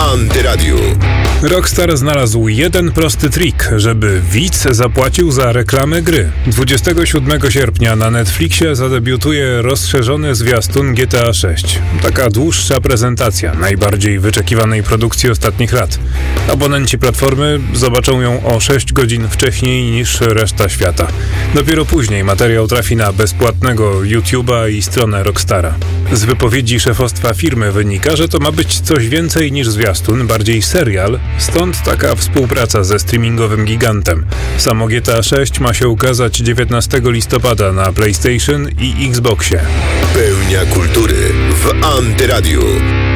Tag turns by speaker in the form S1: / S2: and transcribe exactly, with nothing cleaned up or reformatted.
S1: Antyradiu.
S2: Rockstar znalazł jeden prosty trik, żeby widz zapłacił za reklamę gry. dwudziestego siódmego sierpnia na Netflixie zadebiutuje rozszerzony zwiastun G T A sześć. Taka dłuższa prezentacja najbardziej wyczekiwanej produkcji ostatnich lat. Abonenci platformy zobaczą ją o sześć godzin wcześniej niż reszta świata. Dopiero później materiał trafi na bezpłatnego YouTube'a i stronę Rockstara. Z wypowiedzi szefostwa firmy wynika, że to ma być coś więcej niż zwiastun, bardziej serial, stąd taka współpraca ze streamingowym gigantem. Samo G T A sześć ma się ukazać dziewiętnastego listopada na PlayStation i Xboxie.
S1: Pełnia kultury w Antyradiu.